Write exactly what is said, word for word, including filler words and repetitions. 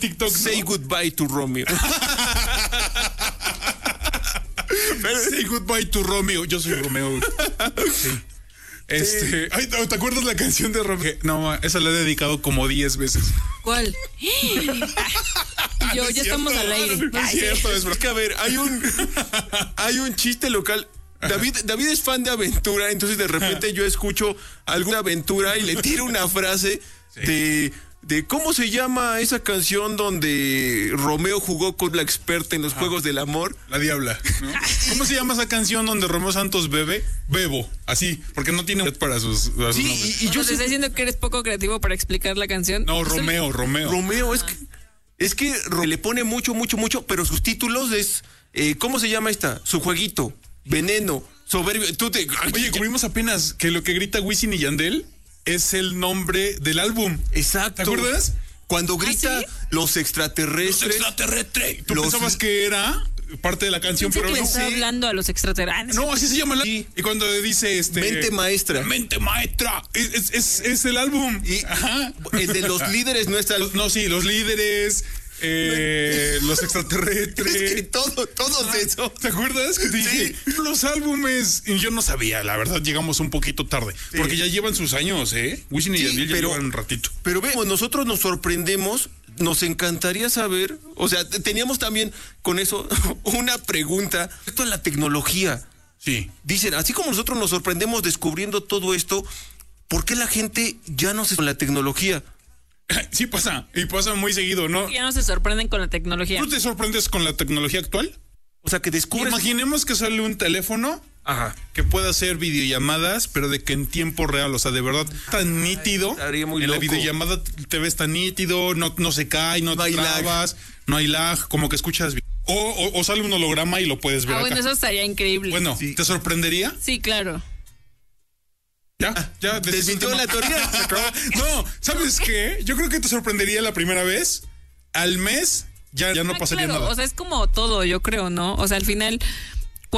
TikTok. Say ¿no? goodbye to Romeo. Say goodbye to Romeo. Yo soy Romeo. Sí. Este, ay, ¿te acuerdas la canción de Romeo? No, esa la he dedicado como diez veces. ¿Cuál? Yo, No es ya cierto, estamos al aire. No es Ay, cierto, es Es que a ver, hay un hay un chiste local. David, David es fan de aventura, entonces de repente yo escucho alguna aventura y le tiro una frase Sí. de, de ¿cómo se llama esa canción donde Romeo jugó con la experta en los juegos del amor? La Diabla, ¿no? ¿Cómo se llama esa canción donde Romeo Santos bebe? Bebo, así, porque no tiene para sus, para sus Sí, nombres. y, y ¿Yo yo te sé- estás diciendo que eres poco creativo para explicar la canción? No, Eso- Romeo, Romeo. Romeo es que es que Ro- le pone mucho, mucho, mucho, pero sus títulos es eh, ¿cómo se llama esta? Su jueguito, Veneno, Soberbio. Tú te Oye, cubrimos apenas que lo que grita Wisin y Yandel es el nombre del álbum. exacto. ¿Te acuerdas? Cuando grita ¿sí? los extraterrestres. extraterrestres. Tú Los- pensabas que era parte de la canción, Pensé pero que le no. estaba Sí. hablando a los extraterrestres. No, así se llama la... Sí. Y cuando le dice este... Mente maestra. Mente maestra. Es, es, es, es el álbum. Y Ajá. el de los líderes no está. Los- No, sí, los líderes, eh, los Es que extraterrestres. todo, todo de eso. ¿Te acuerdas? Que te dije, los álbumes. Y yo no sabía, la verdad, llegamos un poquito tarde. Sí. Porque ya llevan sus años, ¿eh? Wisin y Sí, Yandel ya pero- llevan un ratito. Pero vemos, nosotros nos sorprendemos, nos encantaría saber, o sea, te- teníamos también con eso una pregunta respecto a la tecnología. Sí. Dicen, así como nosotros nos sorprendemos descubriendo todo esto, ¿por qué la gente ya no se con la tecnología? Sí pasa. Y pasa muy seguido, ¿no? Ya no se sorprenden con la tecnología. ¿Tú te sorprendes con la tecnología actual? O sea, que descubres... Imaginemos que sale un teléfono Ajá. que pueda hacer videollamadas, pero de que en tiempo real, o sea, de verdad, tan nítido. estaría muy en la loco. videollamada te ves tan nítido, no, no se cae, no, No te hay lag. trabas, no hay lag, como que escuchas bien. O, o, o sale un holograma y lo puedes ver Ah, acá. bueno, eso estaría increíble. Bueno, Sí. ¿te sorprendería? Sí, claro. Ya, ya. desmintió tema. la teoría. Se acabó. No, ¿sabes qué? Yo creo que te sorprendería la primera vez. Al mes ya, ya no Ah, pasaría claro, nada. o sea, es como todo, yo creo, ¿no? O sea, al final